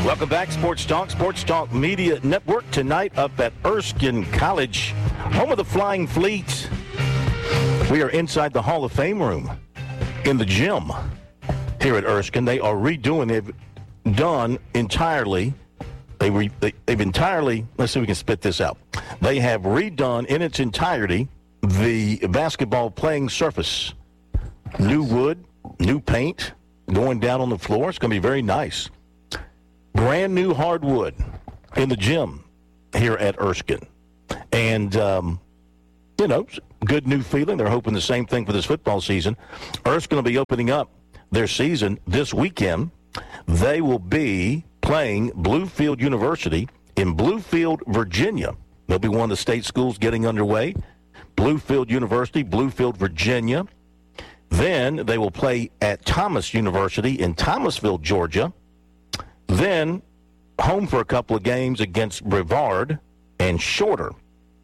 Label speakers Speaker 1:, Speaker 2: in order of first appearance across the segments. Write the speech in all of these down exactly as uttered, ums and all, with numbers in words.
Speaker 1: Welcome back, Sports Talk, Sports Talk Media Network. Tonight up at Erskine College, home of the Flying Fleet. We are inside the Hall of Fame room in the gym here at Erskine. They are redoing, they've done entirely, they re, they, they've entirely, let's see if we can spit this out. They have redone in its entirety the basketball playing surface. New wood, new paint going down on the floor. It's going to be very nice. Brand new hardwood in the gym here at Erskine. And, um, you know, good new feeling. They're hoping the same thing for this football season. Erskine will be opening up their season this weekend. They will be playing Bluefield University in Bluefield, Virginia. They'll be one of the state schools getting underway. Bluefield University, Bluefield, Virginia. Then they will play at Thomas University in Thomasville, Georgia. Then home for a couple of games against Brevard and Shorter.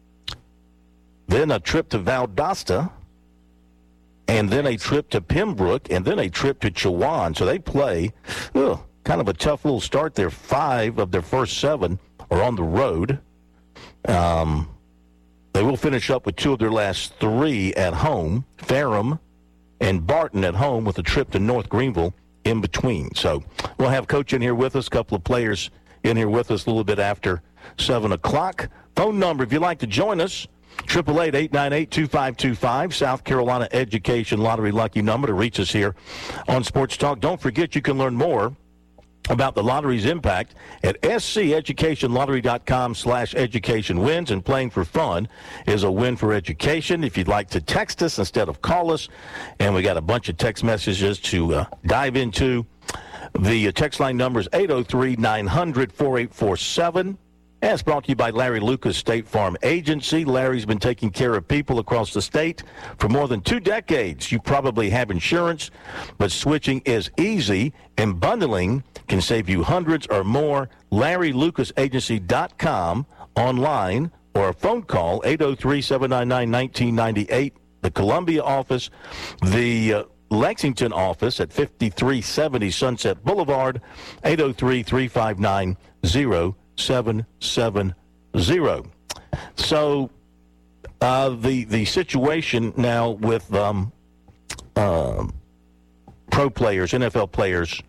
Speaker 1: Then a trip to Valdosta, and then a trip to Pembroke, and then a trip to Chowan. So they play ugh, kind of a tough little start there. Five of their first seven are on the road. Um, they will finish up with two of their last three at home, Ferrum and Barton at home, with a trip to North Greenville in between. So we'll have Coach in here with us, a couple of players in here with us a little bit after seven o'clock. Phone number, if you'd like to join us, eight eight eight, eight nine eight, two five two five, South Carolina Education Lottery lucky number to reach us here on Sports Talk. Don't forget you can learn more about the lottery's impact at scheducationlottery.com slash education wins, and playing for fun is a win for education. If you'd like to text us instead of call us, and we got a bunch of text messages to uh, dive into. The text line number is eight oh three, nine hundred, four eight four seven. And it's brought to you by Larry Lucas State Farm Agency. Larry's been taking care of people across the state for more than two decades. You probably have insurance, but switching is easy, and bundling can save you hundreds or more. Larry Lucas Agency dot com, online, or a phone call, eight oh three, seven nine nine, one nine nine eight. The Columbia office, the uh, Lexington office at fifty-three seventy Sunset Boulevard, eight oh three, three five nine, oh seven seven zero. So uh, the the situation now with um, uh, pro players, N F L players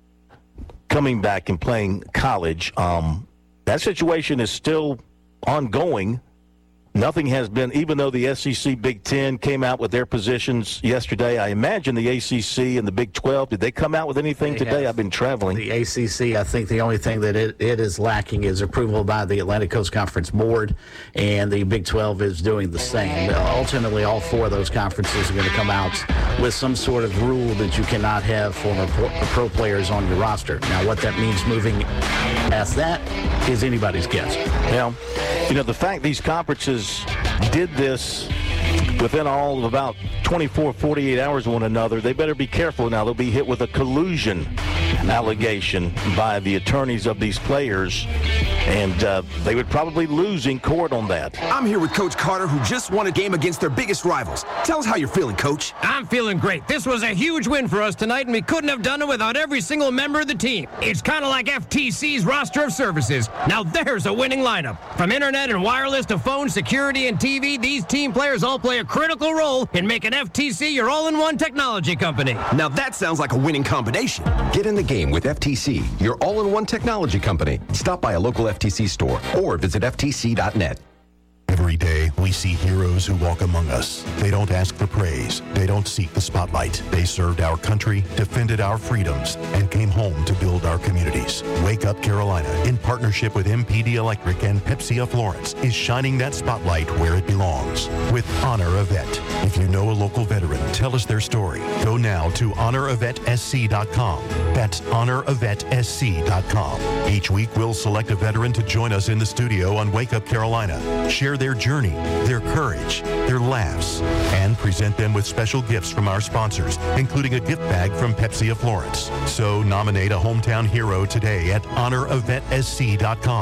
Speaker 1: coming back and playing college, um, that situation is still ongoing. Nothing has been, even though the S E C Big Ten came out with their positions yesterday. I imagine the A C C and the Big twelve, did they come out with anything they today? Have. I've been traveling.
Speaker 2: The A C C, I think the only thing that it, it is lacking is approval by the Atlantic Coast Conference Board, and the Big twelve is doing the same. Uh, ultimately, all four of those conferences are going to come out with some sort of rule that you cannot have former pro, pro players on your roster. Now, what that means moving past that is anybody's guess.
Speaker 1: Well, you know, the fact these conferences did this within all of about twenty-four, forty-eight hours of one another, they better be careful now. They'll be hit with a collusion allegation by the attorneys of these players, and uh, they would probably lose in court on that.
Speaker 3: I'm here with Coach Carter, who just won a game against their biggest rivals. Tell us how you're feeling, Coach.
Speaker 4: I'm feeling great. This was a huge win for us tonight, and we couldn't have done it without every single member of the team. It's kind of like F T C's roster of services. Now there's a winning lineup. From internet and wireless to phone, security, and T V, these team players all play a critical role in making F T C your all-in-one technology company.
Speaker 3: Now that sounds like a winning combination.
Speaker 5: Get in the game with F T C, your all-in-one technology company. Stop by a local F T C store or visit F T C dot net.
Speaker 6: Every day, we see heroes who walk among us. They don't ask for praise. They don't seek the spotlight. They served our country, defended our freedoms, and came home to build our communities. Wake Up Carolina, in partnership with M P D Electric and Pepsi of Florence, is shining that spotlight where it belongs with Honor a Vet. If you know a local veteran, tell us their story. Go now to honor a vet s c dot com. That's honor a vet s c dot com. Each week, we'll select a veteran to join us in the studio on Wake Up Carolina. Share their journey, their courage, their laughs, and present them with special gifts from our sponsors, including a gift bag from Pepsi of Florence. So nominate a hometown hero today at honor a vet s c dot com.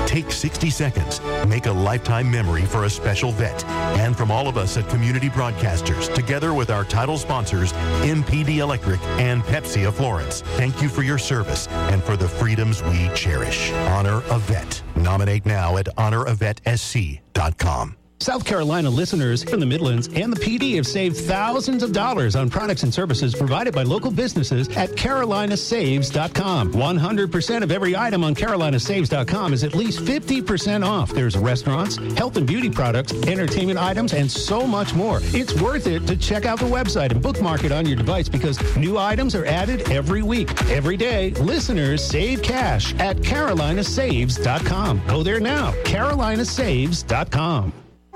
Speaker 6: Take sixty seconds. Make a lifetime memory for a special vet. And from all of us at Community Broadcasters, together with our title sponsors, M P D Electric and Pepsi of Florence, thank you for your service and for the freedoms we cherish. Honor a Vet. Nominate now at honor a vet s c dot com.
Speaker 7: South Carolina listeners from the Midlands and the P D have saved thousands of dollars on products and services provided by local businesses at carolina saves dot com. one hundred percent of every item on carolina saves dot com is at least fifty percent off. There's restaurants, health and beauty products, entertainment items, and so much more. It's worth it to check out the website and bookmark it on your device because new items are added every week. Every day, listeners save cash at carolina saves dot com. Go there now, carolina saves dot com.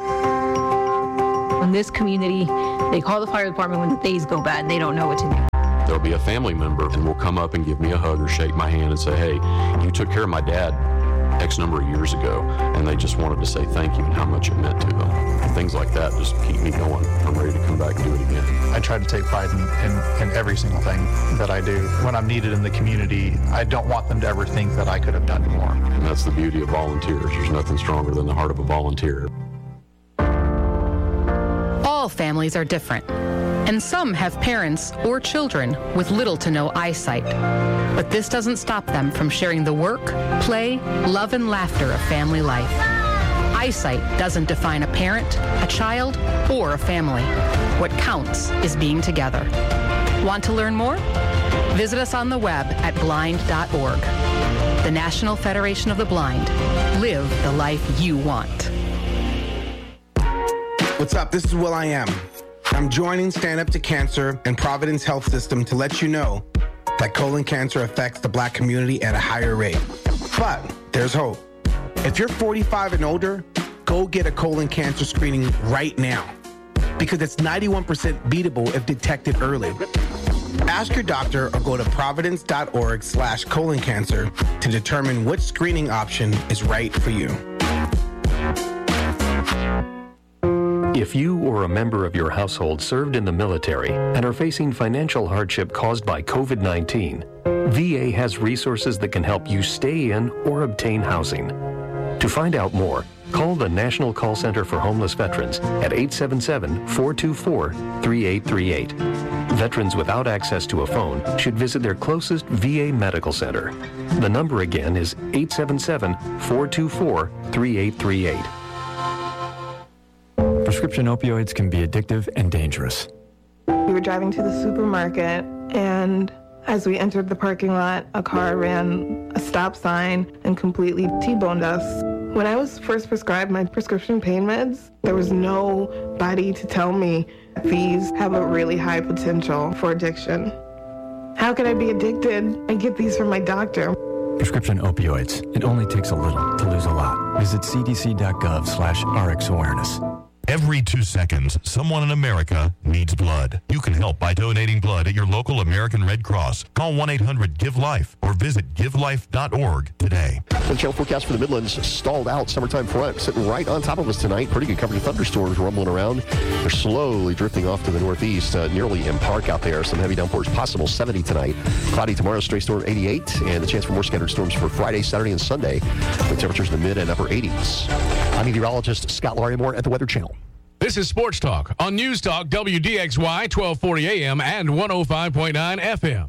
Speaker 8: In this community, they call the fire department when the days go bad. They don't know what to do.
Speaker 9: There'll be a family member and will come up and give me a hug or shake my hand and say, hey, you took care of my dad X number of years ago. And they just wanted to say thank you and how much it meant to them. Things like that just keep me going. I'm ready to come back and do it again.
Speaker 10: I try to take pride in, in, in every single thing that I do. When I'm needed in the community, I don't want them to ever think that I could have done more.
Speaker 9: And that's the beauty of volunteers. There's nothing stronger than the heart of a volunteer.
Speaker 11: All families are different, and some have parents or children with little to no eyesight. But this doesn't stop them from sharing the work, play, love, and laughter of family life. Eyesight doesn't define a parent, a child, or a family. What counts is being together. Want to learn more? Visit us on the web at blind dot org. The National Federation of the Blind. Live the life you want.
Speaker 12: What's up? This is Will I Am. I'm joining Stand Up to Cancer and Providence Health System to let you know that colon cancer affects the Black community at a higher rate. But there's hope. If you're forty-five and older, go get a colon cancer screening right now because it's ninety-one percent beatable if detected early. Ask your doctor or go to providence dot org slash colon cancer to determine which screening option is right for you.
Speaker 13: If you or a member of your household served in the military and are facing financial hardship caused by covid nineteen, V A has resources that can help you stay in or obtain housing. To find out more, call the National Call Center for Homeless Veterans at eight seven seven, four two four, three eight three eight. Veterans without access to a phone should visit their closest V A medical center. The number again is eight seven seven, four two four, three eight three eight.
Speaker 14: Prescription opioids can be addictive and dangerous.
Speaker 15: We were driving to the supermarket, and as we entered the parking lot, a car ran a stop sign and completely T-boned us. When I was first prescribed my prescription pain meds, there was nobody to tell me these have a really high potential for addiction. How could I be addicted? I get these from my doctor.
Speaker 14: Prescription opioids. It only takes a little to lose a lot. Visit c d c dot gov slash r x awareness.
Speaker 6: Every two seconds, someone in America needs blood. You can help by donating blood at your local American Red Cross. Call one eight hundred give life or visit give life dot org today.
Speaker 16: The channel forecast for the Midlands stalled out. Summertime front sitting right on top of us tonight. Pretty good coverage of thunderstorms rumbling around. They're slowly drifting off to the northeast, uh, nearly in Park out there. Some heavy downpours possible, seventy tonight. Cloudy tomorrow, stray storm eighty-eight, and the chance for more scattered storms for Friday, Saturday, and Sunday. The temperatures in the mid and upper eighties. I'm meteorologist Scott Larimore at the Weather Channel.
Speaker 17: This is Sports Talk on News Talk W D X Y twelve forty A M and one oh five point nine F M.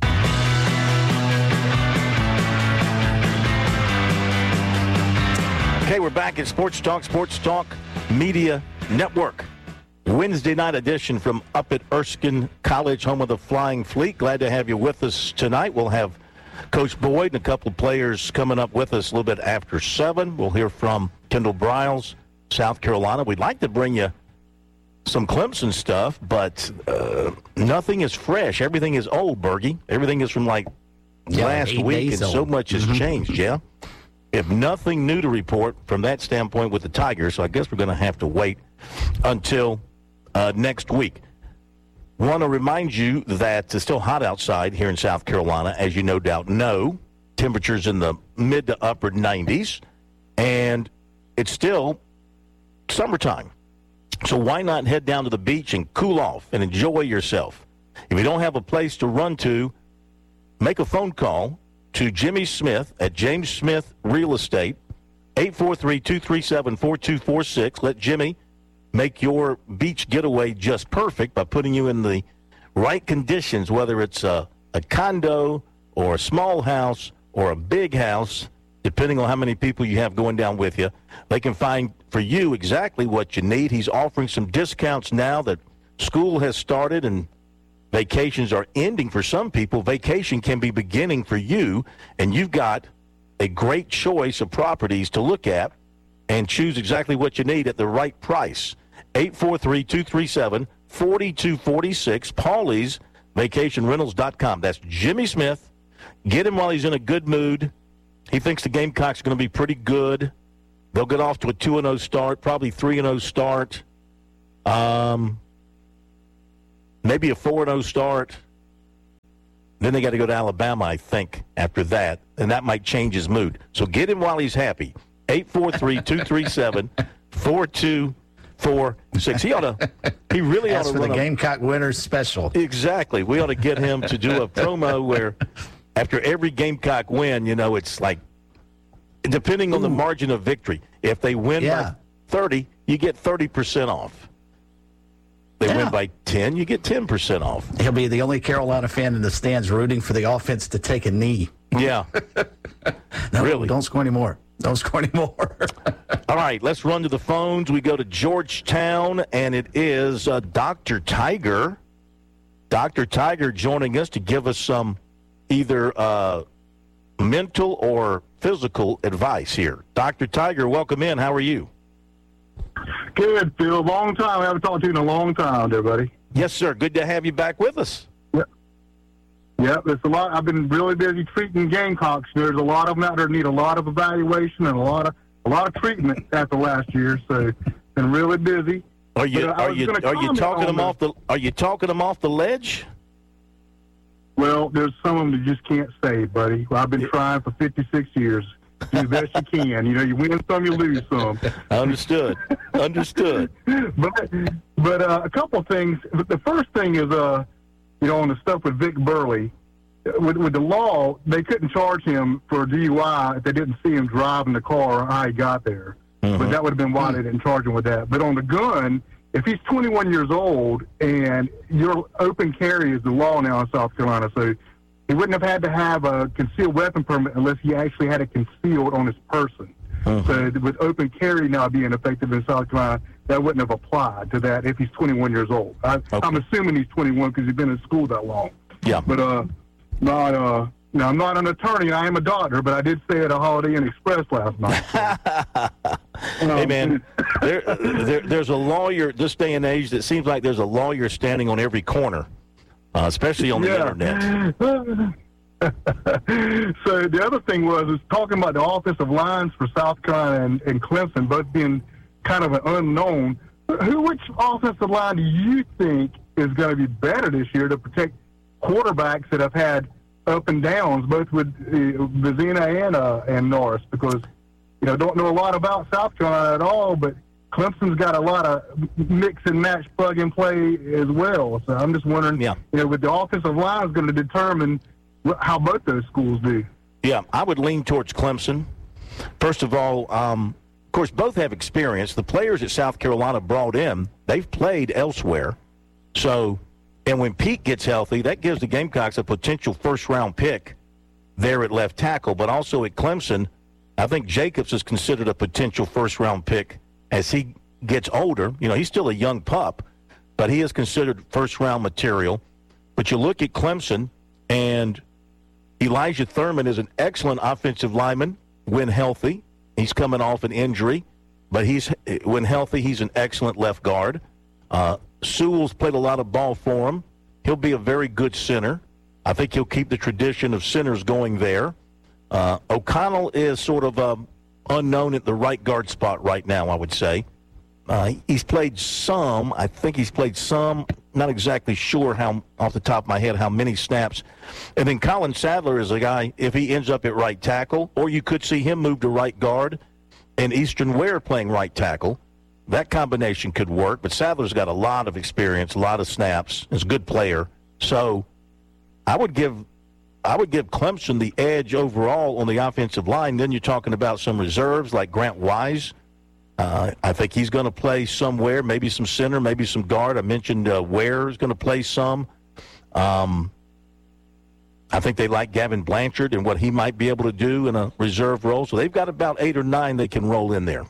Speaker 1: Okay, we're back at Sports Talk, Sports Talk Media Network. Wednesday night edition from up at Erskine College, home of the Flying Fleet. Glad to have you with us tonight. We'll have Coach Boyd and a couple of players coming up with us a little bit after seven. We'll hear from Kendall Briles, South Carolina. We'd like to bring you some Clemson stuff, but uh, nothing is fresh. Everything is old, Bergie. Everything is from like yeah, last week, and old. So much has mm-hmm. changed, yeah? If nothing new to report from that standpoint with the Tigers, so I guess we're going to have to wait until uh, next week. Want to remind you that it's still hot outside here in South Carolina, as you no doubt know. Temperatures in the mid to upper nineties, and it's still summertime. So why not head down to the beach and cool off and enjoy yourself? If you don't have a place to run to, make a phone call to Jimmy Smith at James Smith Real Estate, eight four three, two three seven, four two four six. Let Jimmy make your beach getaway just perfect by putting you in the right conditions, whether it's a, a condo or a small house or a big house, depending on how many people you have going down with you. They can find for you exactly what you need. He's offering some discounts now that school has started and vacations are ending for some people. Vacation can be beginning for you, and you've got a great choice of properties to look at and choose exactly what you need at the right price. eight four three, two three seven, four two four six, Paulie's Vacation Rentals dot com. That's Jimmy Smith. Get him while he's in a good mood. He thinks the Gamecocks are going to be pretty good. They'll get off to a two and oh start, probably three and oh start. Um, maybe a four and oh start. Then they got to go to Alabama, I think, after that, and that might change his mood. So get him while he's happy. eight four three, two three seven, four two four six. He ought to. He really ought
Speaker 2: As
Speaker 1: to
Speaker 2: for
Speaker 1: run
Speaker 2: the
Speaker 1: a,
Speaker 2: Gamecock Winners Special.
Speaker 1: Exactly. We ought to get him to do a promo where after every Gamecock win, you know, it's like, depending on Ooh. the margin of victory, if they win yeah. by thirty, you get thirty percent off. They yeah. win by ten, you get ten percent off.
Speaker 2: He'll be the only Carolina fan in the stands rooting for the offense to take a knee.
Speaker 1: Yeah.
Speaker 2: no,
Speaker 1: really?
Speaker 2: Don't score anymore. Don't score anymore.
Speaker 1: All right, let's run to the phones. We go to Georgetown, and it is uh, Doctor Tiger. Doctor Tiger joining us to give us some either uh, mental or physical advice here. Doctor Tiger, welcome in. How are you?
Speaker 18: Good, Phil. Long time. I haven't talked to you in a long time, there, buddy.
Speaker 1: Yes, sir. Good to have you back with us.
Speaker 18: Yep. Yep. It's a lot. I've been really busy treating Gamecocks. There's a lot of them out there that need a lot of evaluation and a lot of a lot of treatment after last year. So, been really busy.
Speaker 1: Are you
Speaker 18: but, uh,
Speaker 1: are you are you talking them off the Are you talking them off the ledge?
Speaker 18: Well, there's some of them that just can't say, buddy. Well, I've been trying for fifty-six years. Do the best you can. You know, you win some, you lose some.
Speaker 1: Understood. Understood.
Speaker 18: But but uh, a couple of things. The first thing is, uh, you know, on the stuff with Vic Burley, with, with the law, they couldn't charge him for a D U I if they didn't see him driving the car or how he got there. Mm-hmm. But that would have been why they didn't charge him with that. But on the gun, if he's twenty-one years old and your open carry is the law now in South Carolina, so he wouldn't have had to have a concealed weapon permit unless he actually had it concealed on his person. Uh-huh. So with open carry now being effective in South Carolina, that wouldn't have applied to that if he's twenty-one years old. I, okay. I'm assuming he's twenty-one because he's been in school that long.
Speaker 1: Yeah.
Speaker 18: But uh, not uh, now I'm not an attorney. I am a doctor, but I did stay at a Holiday Inn Express last night. So.
Speaker 1: Hey, man, there, there, there's a lawyer this day and age that seems like there's a lawyer standing on every corner. Uh, especially on the
Speaker 18: yeah.
Speaker 1: internet.
Speaker 18: So the other thing was is talking about the offensive lines for South Carolina and, and Clemson both being kind of an unknown. Who, which offensive line do you think is going to be better this year to protect quarterbacks that have had up and downs, both with uh, Vizina and uh, and Norris? Because you know don't know a lot about South Carolina at all, but Clemson's got a lot of mix and match, plug and play as well. So I'm just wondering,
Speaker 1: yeah.
Speaker 18: you know, with the offensive line is going to determine how both those schools do.
Speaker 1: Yeah, I would lean towards Clemson. First of all, um, of course, both have experience. The players that South Carolina brought in, they've played elsewhere. So, and when Pete gets healthy, that gives the Gamecocks a potential first-round pick there at left tackle. But also at Clemson, I think Jacobs is considered a potential first-round pick as he gets older. You know, he's still a young pup, but he is considered first-round material. But you look at Clemson, and Elijah Thurman is an excellent offensive lineman when healthy. He's coming off an injury, but he's when healthy, he's an excellent left guard. Uh, Sewell's played a lot of ball for him. He'll be a very good center. I think he'll keep the tradition of centers going there. Uh, O'Connell is sort of a unknown at the right guard spot right now, I would say. Uh, he's played some. I think he's played some. Not exactly sure how, off the top of my head, how many snaps. And then Colin Sadler is a guy, if he ends up at right tackle, or you could see him move to right guard and Eastern Ware playing right tackle. That combination could work, but Sadler's got a lot of experience, a lot of snaps. He's a good player. So I would give I would give Clemson the edge overall on the offensive line. Then you're talking about some reserves like Grant Wise. Uh, I think he's going to play somewhere, maybe some center, maybe some guard. I mentioned uh, Ware is going to play some. Um, I think they like Gavin Blanchard and what he might be able to do in a reserve role. So they've got about eight or nine they can roll in there.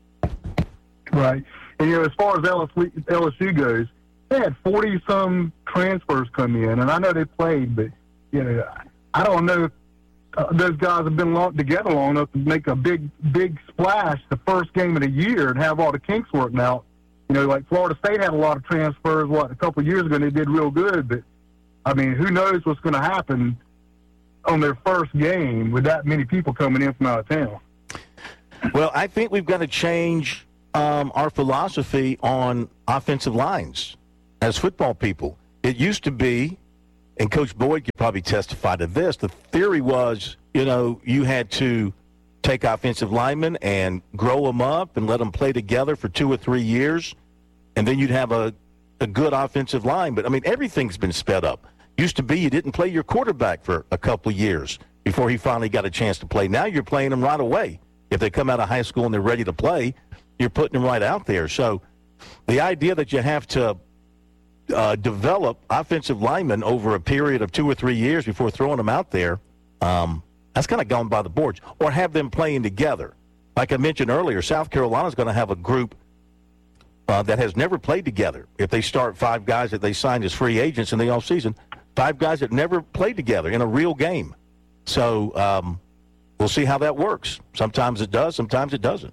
Speaker 18: Right. And, you know, as far as L S U goes, they had forty-some transfers come in, and I know they played, but, you know, I don't know if uh, those guys have been long, together long enough to make a big, big splash the first game of the year and have all the kinks working out. You know, like Florida State had a lot of transfers, what, a couple of years ago, and they did real good, but, I mean, who knows what's going to happen on their first game with that many people coming in from out of town.
Speaker 1: Well, I think we've got to change um, our philosophy on offensive lines as football people. It used to be, and Coach Boyd could probably testify to this, the theory was, you know, you had to take offensive linemen and grow them up and let them play together for two or three years, and then you'd have a, a good offensive line. But, I mean, everything's been sped up. Used to be you didn't play your quarterback for a couple of years before he finally got a chance to play. Now you're playing them right away. If they come out of high school and they're ready to play, you're putting them right out there. So the idea that you have to uh, develop offensive linemen over a period of two or three years before throwing them out there, um, that's kind of gone by the boards. Or have them playing together. Like I mentioned earlier, South Carolina's going to have a group uh, that has never played together. If they start five guys that they signed as free agents in the offseason, five guys that never played together in a real game. So um, we'll see how that works. Sometimes it does, sometimes it doesn't.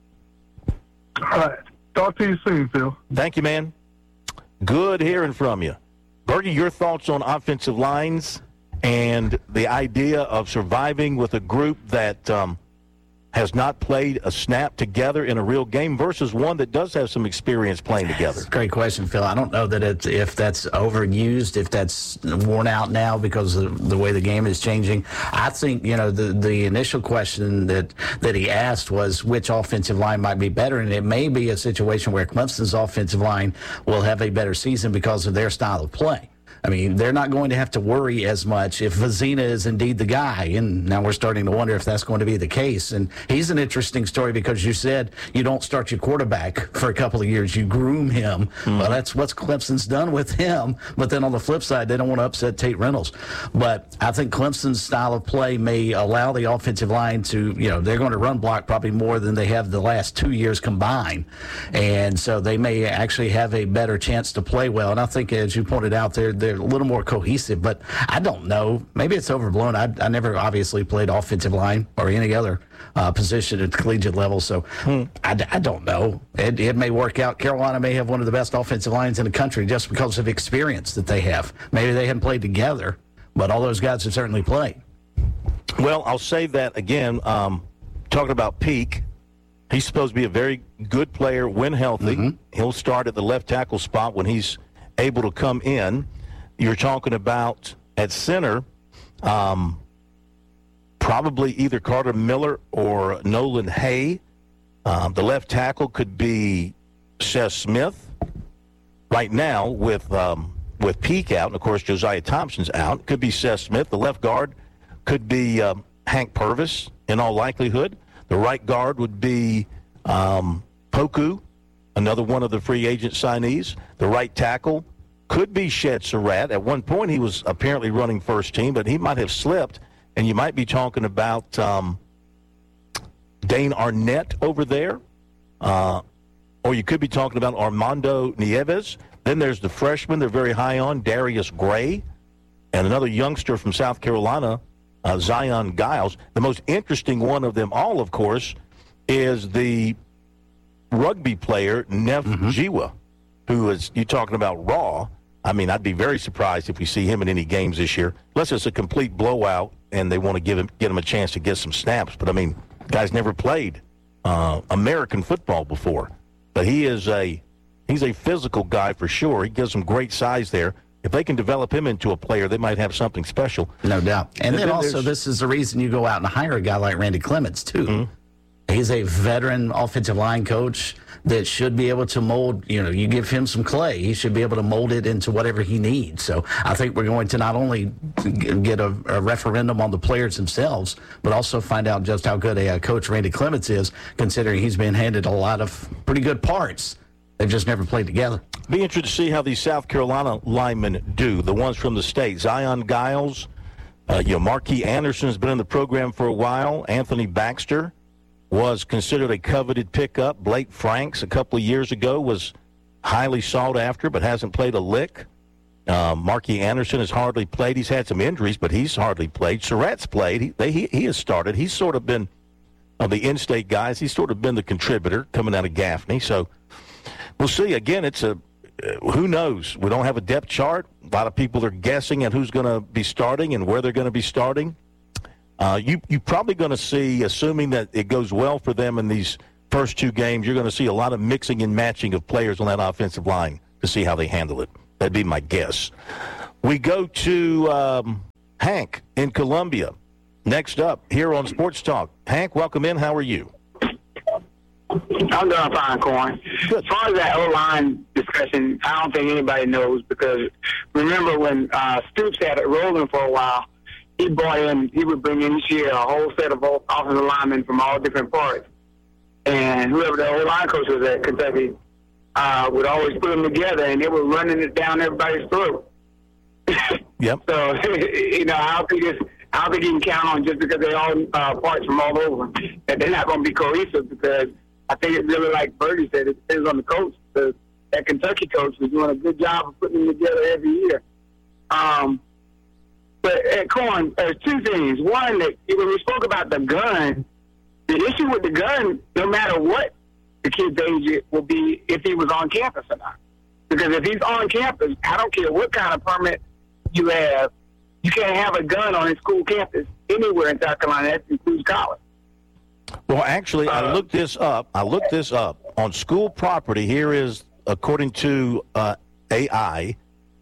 Speaker 18: All right. Talk to you soon, Phil.
Speaker 1: Thank you, man. Good hearing from you. Bergie, your thoughts on offensive lines and the idea of surviving with a group that um, has not played a snap together in a real game versus one that does have some experience playing together?
Speaker 2: That's a great question, Phil. I don't know that it's, if that's overused, if that's worn out now because of the way the game is changing. I think, you know, the, the initial question that, that he asked was which offensive line might be better, and it may be a situation where Clemson's offensive line will have a better season because of their style of play. I mean, they're not going to have to worry as much if Vizina is indeed the guy. And now we're starting to wonder if that's going to be the case. And he's an interesting story because you said you don't start your quarterback for a couple of years. You groom him. Mm-hmm. Well, that's what Clemson's done with him. But then on the flip side, they don't want to upset Tate Reynolds. But I think Clemson's style of play may allow the offensive line to, you know, they're going to run block probably more than they have the last two years combined. And so they may actually have a better chance to play well. And I think, as you pointed out, they're, they're a little more cohesive, but I don't know. Maybe it's overblown. I, I never obviously played offensive line or any other uh, position at the collegiate level, so hmm. I, I don't know. It, it may work out. Carolina may have one of the best offensive lines in the country just because of experience that they have. Maybe they haven't played together, but all those guys have certainly played.
Speaker 1: Well, I'll say that again. Um, talking about Peak, he's supposed to be a very good player when healthy. Mm-hmm. He'll start at the left tackle spot when he's able to come in. You're talking about at center, um, probably either Carter Miller or Nolan Hay. Um, the left tackle could be Seth Smith. Right now, with um, with Peak out, and of course Josiah Thompson's out, could be Seth Smith. The left guard could be um, Hank Purvis in all likelihood. The right guard would be um, Poku, another one of the free agent signees. The right tackle could be Shed Surratt. At one point, he was apparently running first team, but he might have slipped, and you might be talking about um, Dane Arnett over there, uh, or you could be talking about Armando Nieves. Then there's the freshman they're very high on, Darius Gray, and another youngster from South Carolina, uh, Zion Giles. The most interesting one of them all, of course, is the rugby player, Neff mm-hmm. Jiwa, who is, you talking about raw. I mean, I'd be very surprised if we see him in any games this year, unless it's a complete blowout and they want to give him get him a chance to get some snaps. But, I mean, guy's never played uh, American football before. But he is a he's a physical guy for sure. He gives some great size there. If they can develop him into a player, they might have something special.
Speaker 2: No doubt. And, and then, then also,
Speaker 1: there's...
Speaker 2: this is the reason you go out and hire a guy like Randy Clements, too.
Speaker 1: Mm-hmm.
Speaker 2: He's a veteran offensive line coach that should be able to mold, you know, you give him some clay, he should be able to mold it into whatever he needs. So I think we're going to not only get a, a referendum on the players themselves, but also find out just how good a, a coach Randy Clements is, considering he's been handed a lot of pretty good parts. They've just never played together.
Speaker 1: Be interested to see how these South Carolina linemen do, the ones from the state. Zion Giles, uh, you know, Marquis Anderson's been in the program for a while. Anthony Baxter was considered a coveted pickup. Blake Franks a couple of years ago was highly sought after, but hasn't played a lick. Uh, Marquis Anderson has hardly played. He's had some injuries, but he's hardly played. Surratt's played. He, they, he, he has started. He's sort of been, of the in-state guys, he's sort of been the contributor coming out of Gaffney. So we'll see. Again, it's a, uh, who knows? We don't have a depth chart. A lot of people are guessing at who's going to be starting and where they're going to be starting. Uh, you, you're probably going to see, assuming that it goes well for them in these first two games, you're going to see a lot of mixing and matching of players on that offensive line to see how they handle it. That'd be my guess. We go to um, Hank in Columbia. Next up here on Sports Talk. Hank, welcome in. How are you?
Speaker 19: I'm doing fine, Corn. As far as that O-line discussion, I don't think anybody knows, because remember when uh, Stoops had it rolling for a while, he brought in, he would bring in each year a whole set of offensive linemen from all different parts. And whoever the O-line coach was at Kentucky uh, would always put them together, and they were running it down everybody's throat.
Speaker 1: Yep.
Speaker 19: So, you know, I don't think it's, I don't think you can count on just because they're all uh, parts from all over that they're not going to be cohesive, because I think it's really like Birdie said, it depends on the coach. The, that Kentucky coach was doing a good job of putting them together every year. Um, But, at Corn, there's two things. One, that when we spoke about the gun, the issue with the gun, no matter what the kid's age will be, if he was on campus or not. Because if he's on campus, I don't care what kind of permit you have, you can't have a gun on a school campus anywhere in South Carolina. That includes college.
Speaker 1: Well, actually, I looked this up. I looked this up. On school property, here is, according to uh, A I,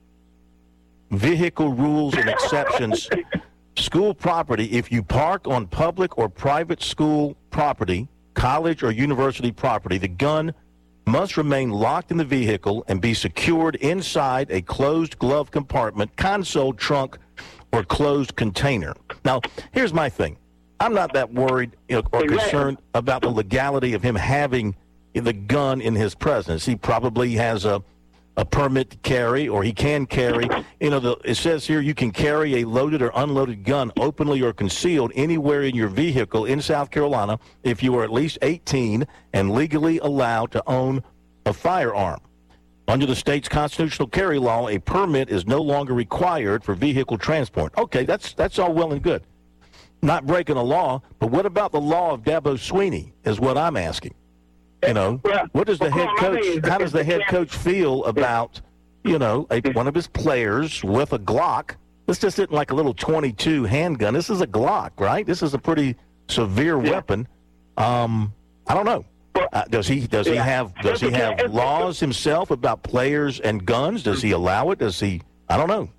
Speaker 1: vehicle rules and exceptions. School property, if you park on public or private school property, college or university property, the gun must remain locked in the vehicle and be secured inside a closed glove compartment, console, trunk, or closed container. Now, here's my thing. I'm not that worried you know, or concerned about the legality of him having the gun in his presence. He probably has a a permit to carry, or he can carry. You know, the, it says here you can carry a loaded or unloaded gun openly or concealed anywhere in your vehicle in South Carolina if you are at least eighteen and legally allowed to own a firearm. Under the state's constitutional carry law, a permit is no longer required for vehicle transport. Okay, that's that's all well and good. Not breaking a law, but what about the law of Dabo Swinney is what I'm asking. You know, what does the head coach, how does the head coach feel about, you know, a, one of his players with a Glock? This just isn't like a little twenty-two handgun. This is a Glock, right? This is a pretty severe weapon. Um, I don't know. Uh, does he does he have does he have laws himself about players and guns? Does he allow it? Does he? I don't know.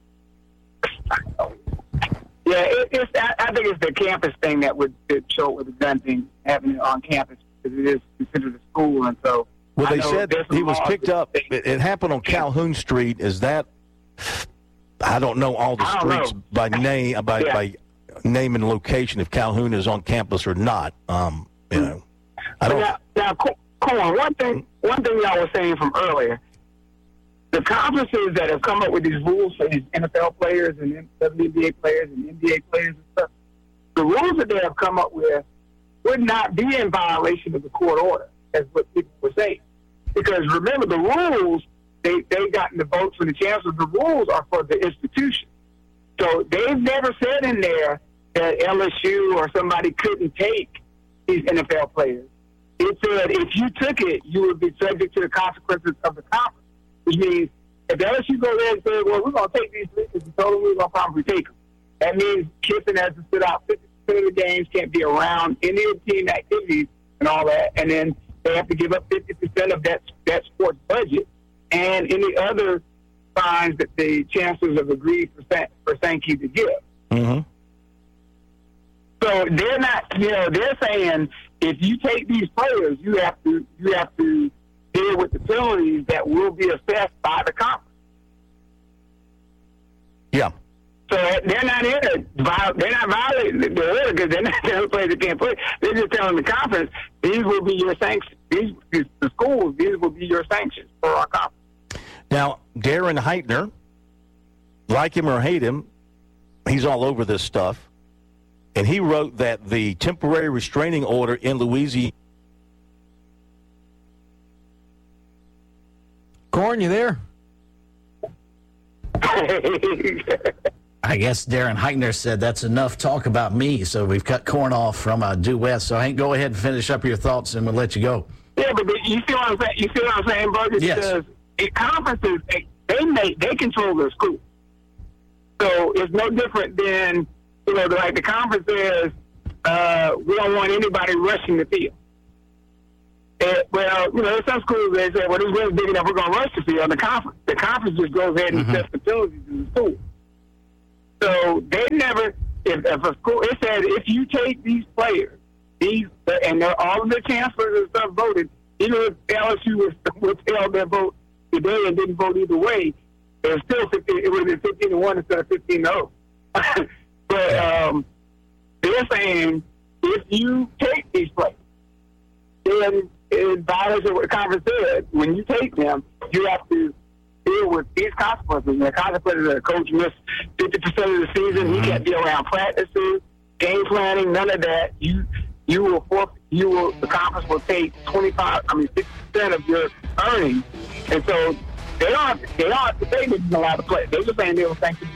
Speaker 19: Yeah, it, it's. I, I think it's the campus thing that would show with the gun thing, having it on campus. It is considered a school, and so.
Speaker 1: Well, they said he was picked up. It, it happened on Calhoun Street. Is that? I don't know all the streets by name, by yeah. by name and location. If Calhoun is on campus or not, um, you know, I don't.
Speaker 19: Now, now Corn, one thing, one thing y'all were saying from earlier, the conferences that have come up with these rules for these N F L players and W N B A players and N B A players and stuff, the rules that they have come up with would not be in violation of the court order, as what people were saying. Because remember, the rules, they, they gotten the votes from the chancellor. The rules are for the institution. So they've never said in there that L S U or somebody couldn't take these N F L players. It said if you took it, you would be subject to the consequences of the conference, which means if L S U go there and say, well, we're going to take these players, we told them we're going to probably take them. That means Kiffin has to sit out fifty percent of the games, can't be around any of the team activities and all that, and then they have to give up fifty percent of that that sports budget and any other fines that the chancellors have agreed for, for Sankey to give.
Speaker 1: Mm-hmm.
Speaker 19: So they're not, you know, they're saying if you take these players, you have to you have to deal with the penalties that will be assessed by the conference.
Speaker 1: Yeah.
Speaker 19: So they're not here to viol- they're not violating the order because they're not telling players they can't play. They're just telling the conference these will be your sanctions. These, these the schools these will be your sanctions for our conference.
Speaker 1: Now, Darren Heitner, like him or hate him, he's all over this stuff. And he wrote that the temporary restraining order in Louisiana.
Speaker 4: Corn, you there?
Speaker 2: I guess Darren Heitner said that's enough talk about me, so we've cut Corn off from uh, Due West. So Hank, go ahead and finish up your thoughts, and we'll let you go.
Speaker 19: Yeah, but you see what I'm saying? You see what I'm saying, Burgess?
Speaker 2: Yes.
Speaker 19: Because it, conferences, they, they make they control their school, so it's no different than you know, like the conference says, uh, we don't want anybody rushing the field. And, well, you know, there's some schools they say, well, this wind's big enough, we're going to rush the field. And the conference, the conference just goes ahead and mm-hmm. sets the penalties in the school. So they never, if, if a school, it said if you take these players, these, and all of the chancellors and stuff voted, even if L S U was withheld their vote today and didn't vote either way, it was still fifteen, it would have been fifteen to one instead of fifteen to oh. But um, they're saying if you take these players, then it violates what the conference said. When you take them, you have to deal with these consequences. And the consequences are a coach missed fifty percent of the season. He can't be around practices, game planning, none of that. You you will forfeit, you will the conference will take twenty-five, I mean fifty percent of your earnings. And so they don't they don't have to say they're not allowed to play. They're just saying they will thank you.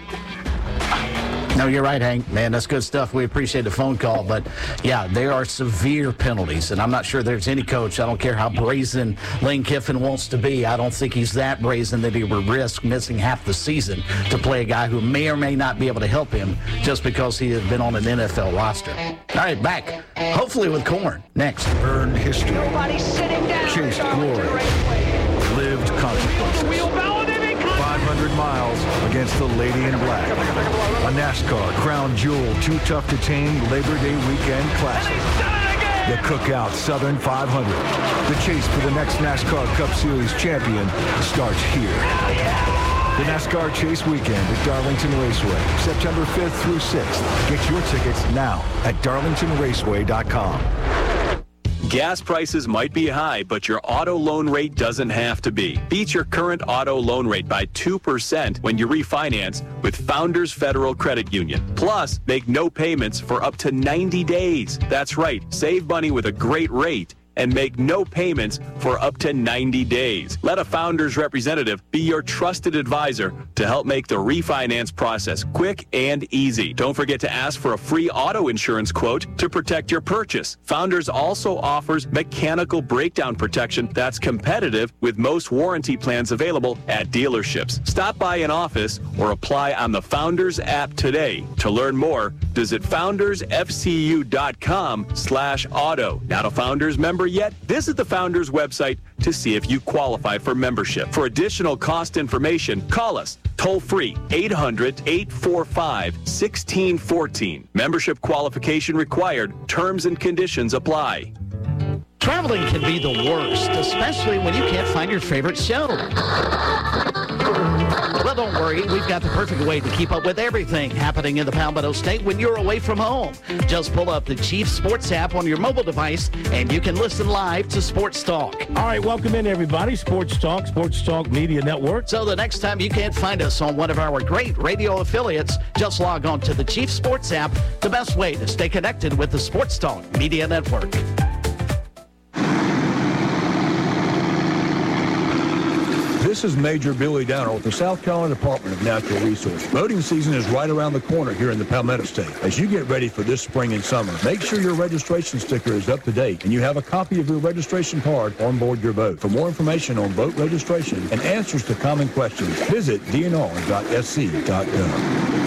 Speaker 2: No, you're right, Hank. Man, that's good stuff. We appreciate the phone call. But, yeah, there are severe penalties, and I'm not sure there's any coach, I don't care how brazen Lane Kiffin wants to be, I don't think he's that brazen that he would risk missing half the season to play a guy who may or may not be able to help him just because he has been on an N F L roster. All right, back, hopefully with Corn, next.
Speaker 20: Earned history. Nobody's sitting down. Chased glory. Lived consequences. five hundred miles against the Lady in Black. A NASCAR Crown Jewel Too Tough to Tame Labor Day Weekend Classic. The Cookout Southern five hundred. The chase for the next NASCAR Cup Series champion starts here. The NASCAR Chase Weekend at Darlington Raceway, September fifth through sixth. Get your tickets now at darlington raceway dot com.
Speaker 21: Gas prices might be high, but your auto loan rate doesn't have to be. Beat your current auto loan rate by two percent when you refinance with Founders Federal Credit Union. Plus, make no payments for up to ninety days. That's right, save money with a great rate and make no payments for up to ninety days. Let a Founders representative be your trusted advisor to help make the refinance process quick and easy. Don't forget to ask for a free auto insurance quote to protect your purchase. Founders also offers mechanical breakdown protection that's competitive with most warranty plans available at dealerships. Stop by an office or apply on the Founders app today. To learn more, visit founders f c u dot com slash auto. Not a Founders member yet? Visit the Founders website to see if you qualify for membership. For additional cost information, call us toll free eight hundred, eight four five, one six one four. Membership qualification required. Terms and conditions apply.
Speaker 2: Traveling can be the worst, especially when you can't find your favorite show. Well, don't worry. We've got the perfect way to keep up with everything happening in the Palmetto State when you're away from home. Just pull up the Chief Sports app on your mobile device, and you can listen live to Sports Talk.
Speaker 1: All right, welcome in, everybody. Sports Talk, Sports Talk Media Network.
Speaker 2: So the next time you can't find us on one of our great radio affiliates, just log on to the Chief Sports app, the best way to stay connected with the Sports Talk Media Network.
Speaker 22: This is Major Billy Downer with the South Carolina Department of Natural Resources. Boating season is right around the corner here in the Palmetto State. As you get ready for this spring and summer, make sure your registration sticker is up to date and you have a copy of your registration card on board your boat. For more information on boat registration and answers to common questions, visit d n r dot s c dot gov.